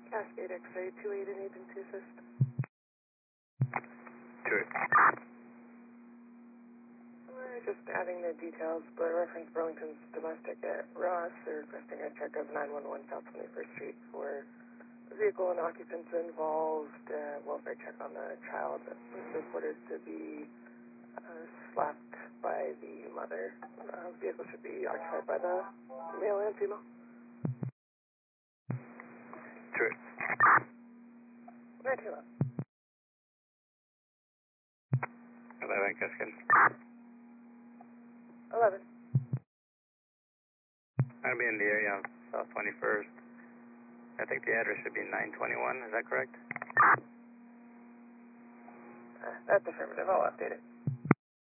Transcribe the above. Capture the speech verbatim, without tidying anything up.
Cascade X-ray, two eight in agency assist. two eight. We're just adding the details, but reference Burlington's domestic at Ross. They're requesting a check of nine one one South twenty-first Street for vehicle and occupants involved, uh, welfare check on the child that was reported to be uh, slapped by the mother. Uh, vehicle should be occupied by the male and female. two eight. Right here. eleven, Cascade. eleven. I'm going to be in the area on South twenty-first. I think the address should be nine twenty-one, is that correct? Uh, that's affirmative. I'll update it.